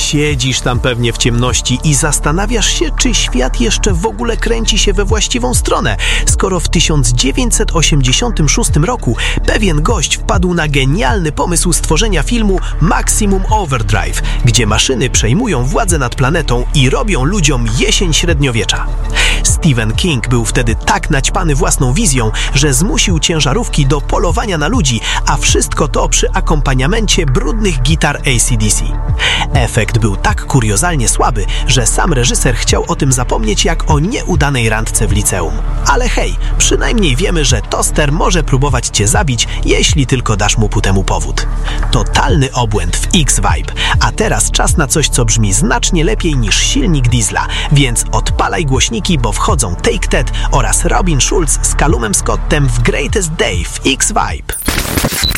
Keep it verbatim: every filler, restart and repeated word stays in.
Siedzisz tam pewnie w ciemności i zastanawiasz się, czy świat jeszcze w ogóle kręci się we właściwą stronę, skoro w tysiąc dziewięćset osiemdziesiątym szóstym roku pewien gość wpadł na genialny pomysł stworzenia filmu Maximum Overdrive, gdzie maszyny przejmują władzę nad planetą i robią ludziom jesień średniowiecza. Stephen King był wtedy tak naćpany własną wizją, że zmusił ciężarówki do polowania na ludzi, a wszystko to przy akompaniamencie brudnych gitar A C D C. Efekt był tak kuriozalnie słaby, że sam reżyser chciał o tym zapomnieć jak o nieudanej randce w liceum. Ale hej, przynajmniej wiemy, że toster może próbować cię zabić, jeśli tylko dasz mu ku temu powód. Totalny obłęd w X-Vibe. A teraz czas na coś, co brzmi znacznie lepiej niż silnik diesla, więc odpalaj głośniki, bo wchodzą Take That oraz Robin Schulz z Callumem Scottem w Greatest Day w X-Vibe.